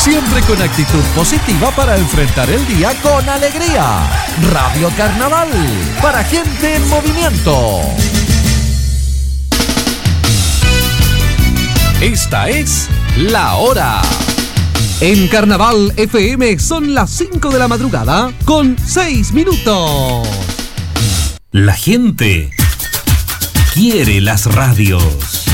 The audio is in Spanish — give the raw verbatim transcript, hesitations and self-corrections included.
Siempre con actitud positiva para enfrentar el día con alegría. Radio Carnaval, para gente en movimiento. Esta es La Hora. En Carnaval F M son las cinco de la madrugada con seis minutos. La gente quiere las radios.